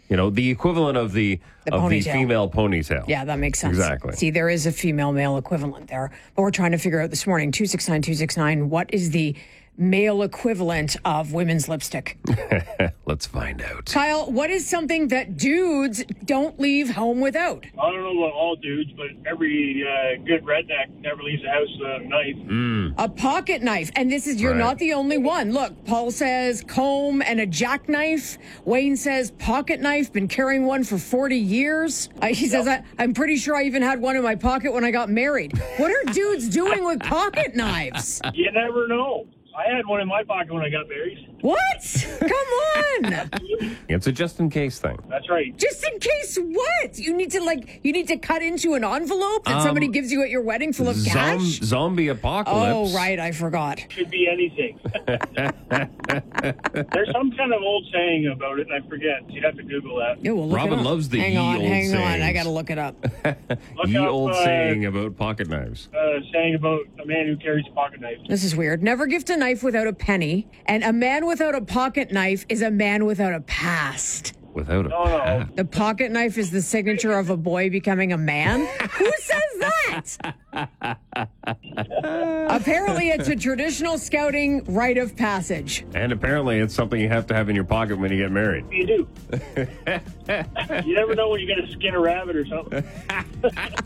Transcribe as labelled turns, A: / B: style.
A: the equivalent of the
B: ponytail.
A: female ponytail.
B: Yeah, that makes sense.
A: Exactly.
B: See, there is a female-male equivalent there. But we're trying to figure out this morning, 269-269, what is the male equivalent of women's lipstick?
A: Let's find out.
B: Kyle, what is something that dudes don't leave home without?
C: I don't know about all dudes, but every good redneck never leaves the house without a knife.
B: A pocket knife. And this is, you're
A: Right.
B: not the only one. Look, Paul says comb and a jackknife. Wayne says pocket knife, been carrying one for 40 years. He says, I'm pretty sure I even had one in my pocket when I got married. What are dudes doing with pocket knives?
C: You never know. I had one in my pocket when I got married.
B: What? Come on.
A: It's a just-in-case thing.
C: That's right.
B: Just in case what? You need to cut into an envelope that somebody gives you at your wedding full of cash?
A: Zombie apocalypse.
B: Oh, right. I forgot.
C: Could be anything. There's some kind of old saying about it, and I forget. You'd have to Google that.
B: Yeah, we'll look
A: Robin
B: it up.
A: loves the
B: hang on.
A: sayings.
B: I got to look it up.
C: Look
A: Ye
C: up,
A: old saying about pocket knives.
C: saying about a man who carries a pocket knife.
B: This is weird. Never gift a knife without a penny. And a man without a pocket knife is a man without a past.
A: Without a
C: No.
A: pad.
B: The pocket knife is the signature of a boy becoming a man? Who says that? Apparently, it's a traditional scouting rite of passage.
A: And apparently it's something you have to have in your pocket when you get married.
C: You do. You never know when you're going to skin a rabbit or something.